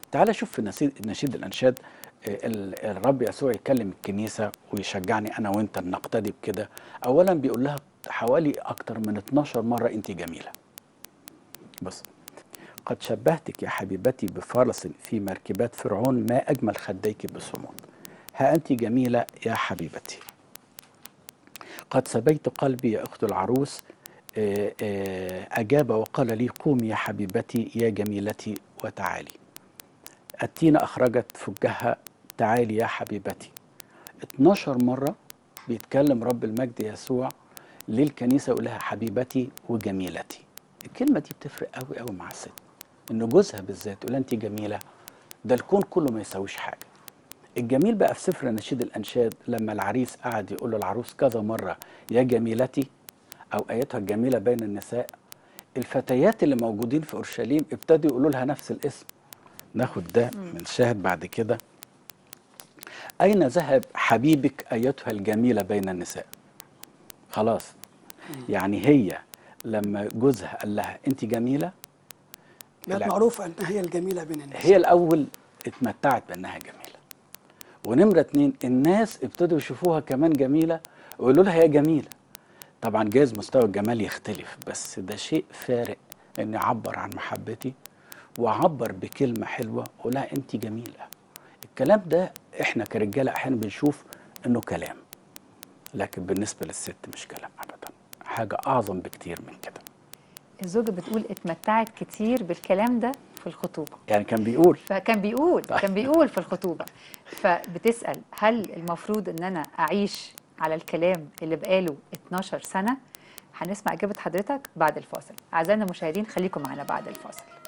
تعال شوف في نشيد الأنشاد. الرب يسوع يكلم الكنيسة ويشجعني أنا وأنت أن نقتدي بكده. أولا بيقول لها حوالي أكتر من 12 مرة أنت جميلة. بص، قد شبهتك يا حبيبتي بفرس في مركبات فرعون، ما أجمل خديك بصمود. ها أنت جميلة يا حبيبتي. قد سبيت قلبي يا أخت العروس. أجاب وقال لي قومي يا حبيبتي يا جميلتي وتعالي. التين أخرجت فجها، تعالي يا حبيبتي. 12 مرة بيتكلم رب المجد يسوع للكنيسة يقول لها حبيبتي وجميلتي. الكلمة دي بتفرق قوي قوي مع الست، إن جوزها بالذات يقول أنت جميلة، ده الكون كله ما يساويش حاجة. الجميل بقى في سفر نشيد الأنشاد لما العريس قعد يقول للعروس كذا مرة يا جميلتي أو أيتها الجميلة بين النساء، الفتيات اللي موجودين في أورشليم ابتدوا يقولوا لها نفس الاسم. ناخد ده من شاهد بعد كده. أين ذهب حبيبك أيتها الجميلة بين النساء؟ خلاص، يعني هي لما جوزها قال لها أنت جميلة، بقت معروفة أن هي الجميلة بين الناس. هي الأول اتمتعت بأنها جميلة، ونمرة 2 الناس ابتدوا يشوفوها كمان جميلة ويقولوا لها يا جميلة. طبعا جايز مستوى الجمال يختلف، بس ده شيء فارق اني اعبر عن محبتي واعبر بكلمة حلوة ولا انت جميلة. الكلام ده احنا كرجالة احيانا بنشوف انه كلام، لكن بالنسبة للست مش كلام ابدا، حاجة اعظم بكتير من كده. الزوجة بتقول اتمتعت كتير بالكلام ده في الخطوبة. يعني كان بيقول فكان بيقول كان بيقول في الخطوبة. فبتسأل هل المفروض ان انا اعيش على الكلام اللي بقاله 12 سنة؟ هنسمع اجابة حضرتك بعد الفاصل. اعزائنا المشاهدين خليكم معنا بعد الفاصل.